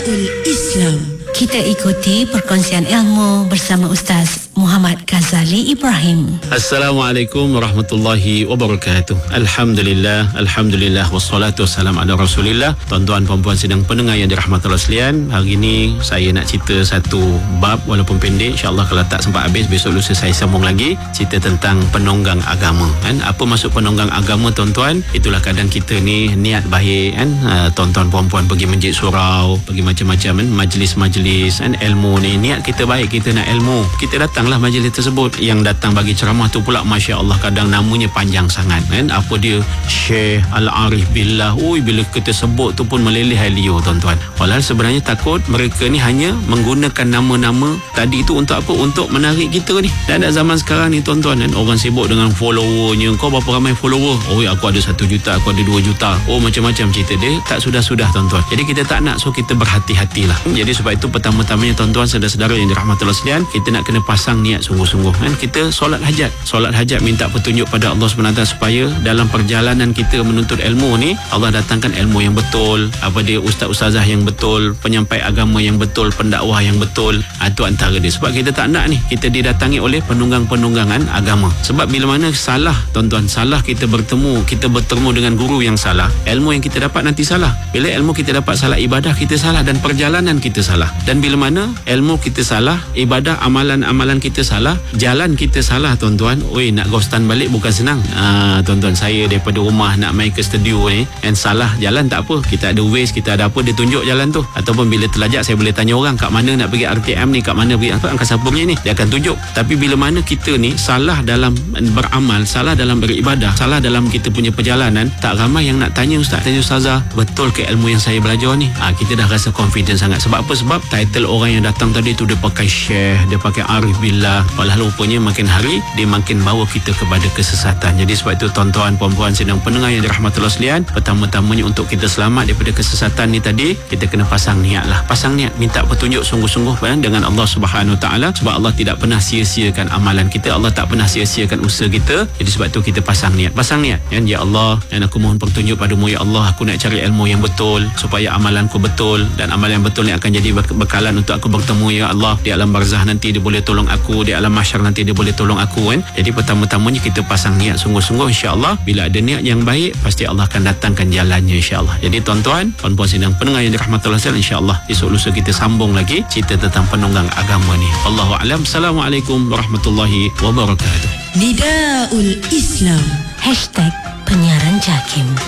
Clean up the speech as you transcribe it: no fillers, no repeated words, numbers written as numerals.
Nidaul Islam. Kita ikuti perkongsian ilmu bersama Ustaz Muhammad Ghazali Ibrahim. Assalamualaikum warahmatullahi wabarakatuh. Alhamdulillah, alhamdulillah, wassalatu wassalamu ala Rasulillah. Tuan-tuan puan-puan sidang pendengar yang dirahmati Allah sekalian, hari ini saya nak cerita satu bab walaupun pendek. InsyaAllah kalau tak sempat habis, besok lusa saya sambung lagi cerita tentang penunggang agama. Kan? Apa maksud penunggang agama, tuan-tuan? Itulah kadang kita ni niat baik, kan? Tuan-tuan puan-puan pergi masjid surau, pergi macam-macam, kan? Majlis-majlis, kan? Ilmu ni, niat kita baik, kita nak ilmu, kita datanglah majlis tersebut. Yang datang bagi ceramah tu pula, Masya Allah, kadang namanya panjang sangat, kan? Apa dia, Syekh Al-Arif Billah. Ui, bila kita sebut tu pun meleleh air liur, tuan-tuan. Walau sebenarnya takut mereka ni hanya menggunakan nama-nama tadi itu untuk apa? Untuk menarik kita ni. Dan ada zaman sekarang ni, tuan-tuan, kan? Orang sibuk dengan followernya. Kau berapa ramai follower? Oh, aku ada 1 juta, aku ada 2 juta. Oh, macam-macam cerita dia. Tak sudah-sudah, tuan-tuan. Jadi kita tak nak, so kita berhati-hatilah. Jadi sebab itu pertama-tamanya, tuan-tuan, saudara-saudara yang dirahmati Allah sekalian, kita nak kena pasang niat sungguh-sungguh, kan? Kita solat hajat minta petunjuk pada Allah SWT supaya dalam perjalanan kita menuntut ilmu ni, Allah datangkan ilmu yang betul, apa dia, ustaz-ustazah yang betul, penyampai agama yang betul, pendakwah yang betul. Itu antara dia. Sebab kita tak nak ni kita didatangi oleh penunggang-penunggangan agama. Sebab bila mana salah, tuan-tuan, salah kita bertemu dengan guru yang salah, ilmu yang kita dapat nanti salah. Bila ilmu kita dapat salah, ibadah kita salah dan perjalanan kita salah. Dan bila mana ilmu kita salah, ibadah, amalan kita salah, jalan kita salah, tuan-tuan, oi, nak ghostan balik bukan senang. Tuan-tuan, saya daripada rumah nak main ke studio ni, and salah jalan tak apa, kita ada Waze, kita ada apa, dia tunjuk jalan tu. Ataupun bila terlajak, saya boleh tanya orang kat mana nak pergi RTM ni, kat mana pergi Angkasa Pura ni, dia akan tunjuk. Tapi bila mana kita ni salah dalam beramal, salah dalam beribadah, salah dalam kita punya perjalanan, tak ramai yang nak tanya ustaz, tanya ustazah, betul ke ilmu yang saya belajar ni? Kita dah rasa confident sangat. Sebab apa? Sebab title orang yang datang tadi tu, dia pakai Syekh, dia pakai Arif Billah. Walau rupanya makin hari dia makin bawa kita kepada kesesatan. Jadi sebab itu, tuan-tuan puan-puan sedang pendengar yang dirahmati Allah sekalian, pertama-tamanya untuk kita selamat daripada kesesatan ni tadi, kita kena pasang niat lah. Pasang niat, minta petunjuk sungguh-sungguh, kan, dengan Allah Subhanahu Wa Taala. Sebab Allah tidak pernah sia-siakan amalan kita, Allah tak pernah sia-siakan usaha kita. Jadi sebab itu kita pasang niat, kan? Ya Allah, dan aku mohon petunjuk padamu, ya Allah, aku nak cari ilmu yang betul supaya amalanku betul, dan amalan yang betul ni akan jadi bekalan untuk aku bertemu, ya Allah, di alam barzah nanti dia boleh tolong aku, di alam mahsyar nanti dia boleh tolong aku, kan? Jadi pertama-tamanya kita pasang niat sungguh-sungguh, insya-Allah. Bila ada niat yang baik, pasti Allah akan datangkan jalannya, insya-Allah. Jadi tuan-tuan, puan-puan sedang pendengar yang dirahmati Allah sekalian, insya-Allah esok lusa kita sambung lagi cerita tentang penunggang agama ni. Wallahu a'lam. Assalamualaikum warahmatullahi wabarakatuh. Nidaul Islam. #penyiaran JAKIM.